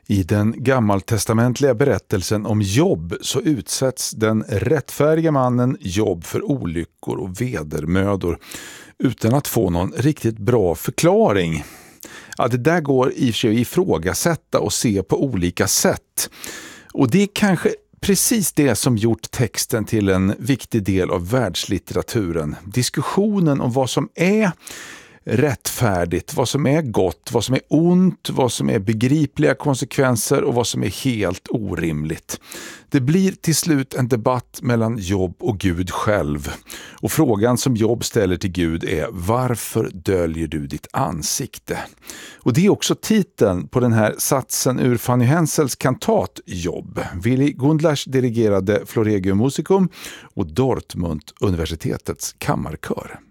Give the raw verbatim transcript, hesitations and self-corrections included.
I den gammaltestamentliga berättelsen om Job så utsätts den rättfärdiga mannen Job för olyckor och vedermödor utan att få någon riktigt bra förklaring. Ja, det där går i och för sig att ifrågasätta och se på olika sätt. Och det är kanske precis det som gjort texten till en viktig del av världslitteraturen. Diskussionen om vad som är rättfärdigt, vad som är gott, vad som är ont, vad som är begripliga konsekvenser och vad som är helt orimligt. Det blir till slut en debatt mellan Job och Gud själv. Och frågan som Job ställer till Gud är: varför döljer du ditt ansikte? Och det är också titeln på den här satsen ur Fanny Hensels kantat Job. Willy Gundlach dirigerade Floregium Musicum och Dortmund universitetets kammarkör.